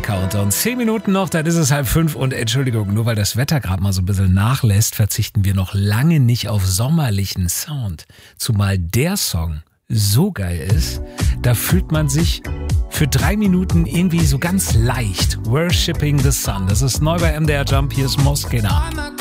Countdown. 10 Minuten noch, dann ist es 4:30 und Entschuldigung, nur weil das Wetter gerade mal so ein bisschen nachlässt, verzichten wir noch lange nicht auf sommerlichen Sound. Zumal der Song so geil ist, da fühlt man sich für 3 Minuten irgendwie so ganz leicht. Worshipping the Sun. Das ist neu bei MDR Jump, hier ist Moskina.